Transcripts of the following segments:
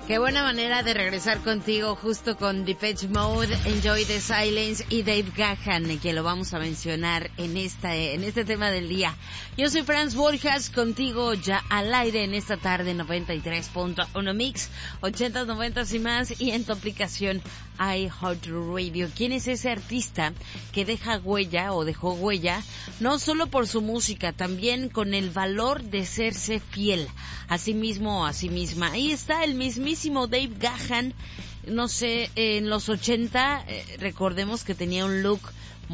Qué buena manera de regresar contigo justo con Depeche Mode, Enjoy the Silence y Dave Gahan, que lo vamos a mencionar en este tema del día. Yo soy Franz Borjas, contigo ya al aire en esta tarde 93.1 Mix, 80s, 90s y más, y en tu aplicación iHeartRadio. ¿Quién es ese artista que deja huella o dejó huella, no solo por su música, también con el valor de serse fiel a sí mismo o a sí misma? Ahí está el mismísimo Dave Gahan. No sé, en los 80, recordemos que tenía un look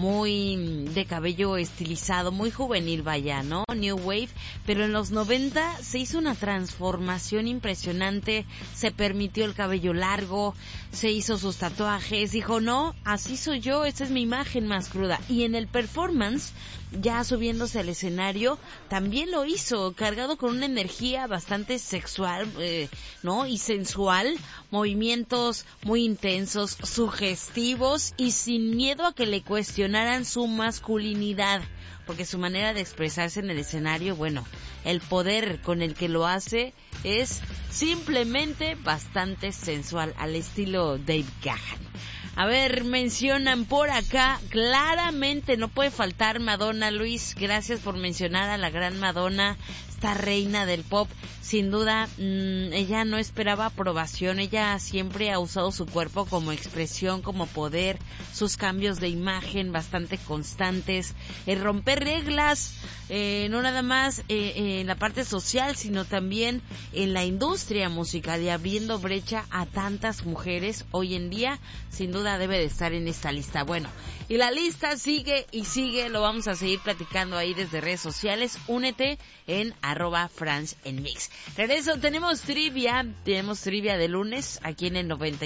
muy de cabello estilizado, muy juvenil, vaya, ¿no? New Wave, pero en los 90 se hizo una transformación impresionante, se permitió el cabello largo, se hizo sus tatuajes, dijo, no, así soy yo, esta es mi imagen más cruda. Y en el performance, ya subiéndose al escenario, también lo hizo, cargado con una energía bastante sexual, ¿no? Y sensual, movimientos muy intensos, sugestivos y sin miedo a que le cuestionaran su masculinidad, porque su manera de expresarse en el escenario, bueno, el poder con el que lo hace es simplemente bastante sensual, al estilo Dave Gahan. A ver, mencionan por acá, claramente no puede faltar Madonna. Luis, gracias por mencionar a la gran Madonna, esta reina del pop. Sin duda, ella no esperaba aprobación, ella siempre ha usado su cuerpo como expresión, como poder, sus cambios de imagen bastante constantes, romper reglas, no nada más en la parte social, sino también en la industria musical, y abriendo brecha a tantas mujeres hoy en día. Sin duda debe de estar en esta lista. Bueno, y la lista sigue y sigue, lo vamos a seguir platicando ahí desde redes sociales. Únete en @FranzEnMix. Regreso, tenemos trivia de lunes aquí en el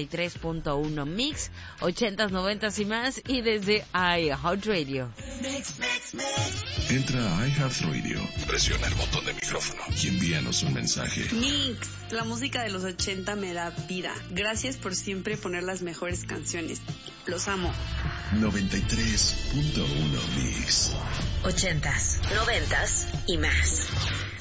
93.1 Mix, 80s, 90s y más, y desde iHeartRadio. Entra a iHeartRadio, presiona el botón de micrófono y envíanos un mensaje. Mix, la música de los 80 me da vida. Gracias por siempre poner las mejores canciones. Los amo. 93.1 Mix. 80s, 90s y más.